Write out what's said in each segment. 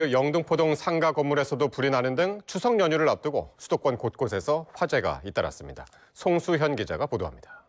영등포동 상가 건물에서도 불이 나는 등 추석 연휴를 앞두고 수도권 곳곳에서 화재가 잇따랐습니다. 송수현 기자가 보도합니다.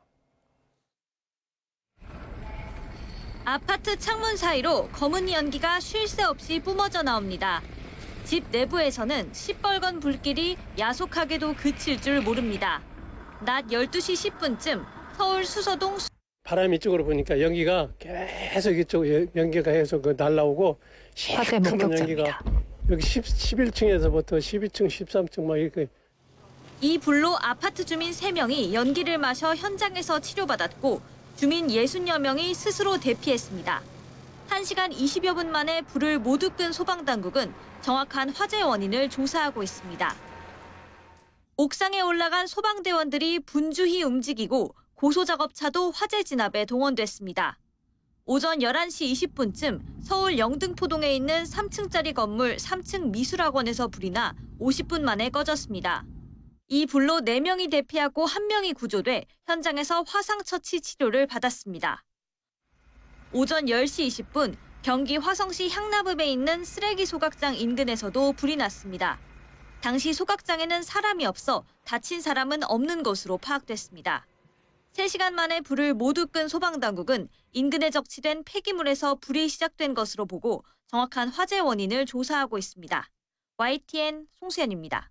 아파트 창문 사이로 검은 연기가 쉴 새 없이 뿜어져 나옵니다. 집 내부에서는 시뻘건 불길이 야속하게도 그칠 줄 모릅니다. 낮 12시 10분쯤 서울 수서동 바람이 이쪽으로 보니까 연기가 계속 이쪽 연기가 해서 날라오고 화재 시커먼 목격자입니다. 연기가 여기 11층에서부터 12층, 13층 막 이렇게. 이 불로 아파트 주민 3명이 연기를 마셔 현장에서 치료받았고 주민 60여 명이 스스로 대피했습니다. 1시간 20여 분 만에 불을 모두 끈 소방당국은 정확한 화재 원인을 조사하고 있습니다. 옥상에 올라간 소방대원들이 분주히 움직이고 고소작업차도 화재 진압에 동원됐습니다. 오전 11시 20분쯤 서울 영등포동에 있는 3층짜리 건물 3층 미술학원에서 불이 나 50분 만에 꺼졌습니다. 이 불로 4명이 대피하고 1명이 구조돼 현장에서 화상처치 치료를 받았습니다. 오전 10시 20분 경기 화성시 향나읍에 있는 쓰레기 소각장 인근에서도 불이 났습니다. 당시 소각장에는 사람이 없어 다친 사람은 없는 것으로 파악됐습니다. 3시간 만에 불을 모두 끈 소방당국은 인근에 적치된 폐기물에서 불이 시작된 것으로 보고 정확한 화재 원인을 조사하고 있습니다. YTN 송수연입니다.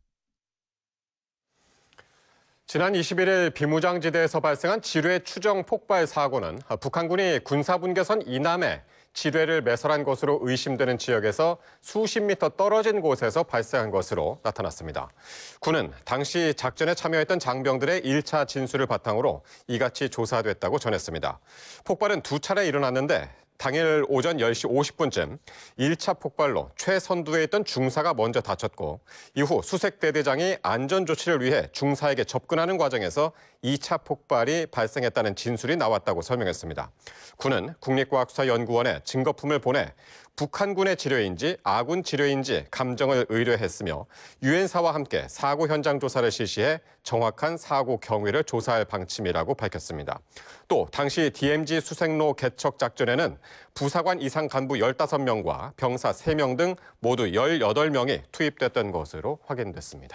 지난 21일 비무장지대에서 발생한 지뢰 추정 폭발 사고는 북한군이 군사분계선 이남에 지뢰를 매설한 것으로 의심되는 지역에서 수십 미터 떨어진 곳에서 발생한 것으로 나타났습니다. 군은 당시 작전에 참여했던 장병들의 1차 진술을 바탕으로 이같이 조사됐다고 전했습니다. 폭발은 2차례 일어났는데 당일 오전 10시 50분쯤 1차 폭발로 최선두에 있던 중사가 먼저 다쳤고 이후 수색 대대장이 안전조치를 위해 중사에게 접근하는 과정에서 2차 폭발이 발생했다는 진술이 나왔다고 설명했습니다. 군은 국립과학수사연구원에 증거품을 보내 북한군의 지뢰인지 아군 지뢰인지 감정을 의뢰했으며 유엔사와 함께 사고 현장 조사를 실시해 정확한 사고 경위를 조사할 방침이라고 밝혔습니다. 또 당시 DMZ 수색로 개척 작전에는 부사관 이상 간부 15명과 병사 3명 등 모두 18명이 투입됐던 것으로 확인됐습니다.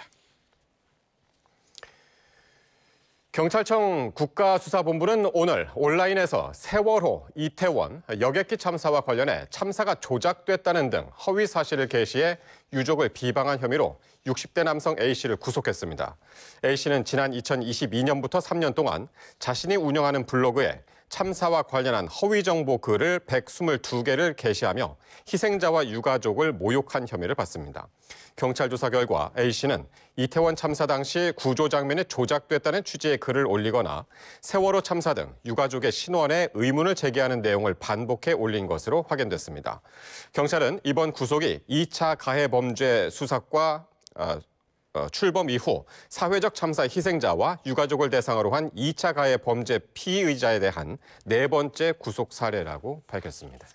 경찰청 국가수사본부는 오늘 온라인에서 세월호, 이태원, 여객기 참사와 관련해 참사가 조작됐다는 등 허위 사실을 게시해 유족을 비방한 혐의로 60대 남성 A씨를 구속했습니다. A씨는 지난 2022년부터 3년 동안 자신이 운영하는 블로그에 참사와 관련한 허위 정보 글을 122개를 게시하며 희생자와 유가족을 모욕한 혐의를 받습니다. 경찰 조사 결과 A씨는 이태원 참사 당시 구조 장면이 조작됐다는 취지의 글을 올리거나 세월호 참사 등 유가족의 신원에 의문을 제기하는 내용을 반복해 올린 것으로 확인됐습니다. 경찰은 이번 구속이 2차 가해 범죄 수사과 출범 이후 사회적 참사 희생자와 유가족을 대상으로 한 2차 가해 범죄 피의자에 대한 4번째 구속 사례라고 밝혔습니다.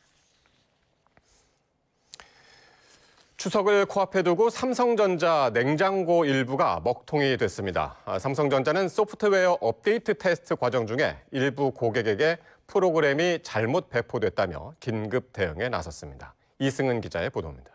추석을 코앞에 두고 삼성전자 냉장고 일부가 먹통이 됐습니다. 삼성전자는 소프트웨어 업데이트 테스트 과정 중에 일부 고객에게 프로그램이 잘못 배포됐다며 긴급 대응에 나섰습니다. 이승은 기자의 보도입니다.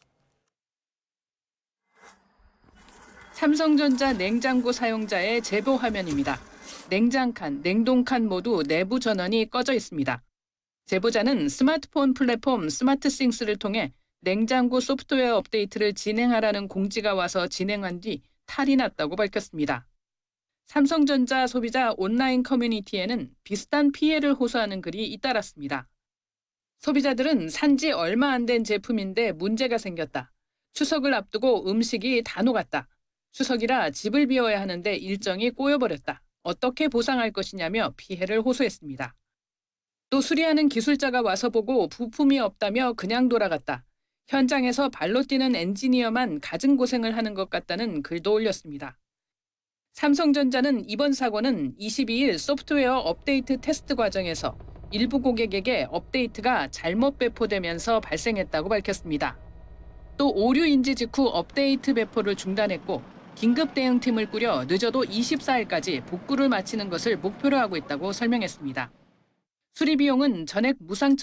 삼성전자 냉장고 사용자의 제보 화면입니다. 냉장칸, 냉동칸 모두 내부 전원이 꺼져 있습니다. 제보자는 스마트폰 플랫폼 스마트싱스를 통해 냉장고 소프트웨어 업데이트를 진행하라는 공지가 와서 진행한 뒤 탈이 났다고 밝혔습니다. 삼성전자 소비자 온라인 커뮤니티에는 비슷한 피해를 호소하는 글이 잇따랐습니다. 소비자들은 산지 얼마 안 된 제품인데 문제가 생겼다. 추석을 앞두고 음식이 다 녹았다. 추석이라 집을 비워야 하는데 일정이 꼬여버렸다. 어떻게 보상할 것이냐며 피해를 호소했습니다. 또 수리하는 기술자가 와서 보고 부품이 없다며 그냥 돌아갔다. 현장에서 발로 뛰는 엔지니어만 갖은 고생을 하는 것 같다는 글도 올렸습니다. 삼성전자는 이번 사고는 22일 소프트웨어 업데이트 테스트 과정에서 일부 고객에게 업데이트가 잘못 배포되면서 발생했다고 밝혔습니다. 또 오류 인지 직후 업데이트 배포를 중단했고 긴급 대응팀을 꾸려 늦어도 24일까지 복구를 마치는 것을 목표로 하고 있다고 설명했습니다. 수리 비용은 전액 무상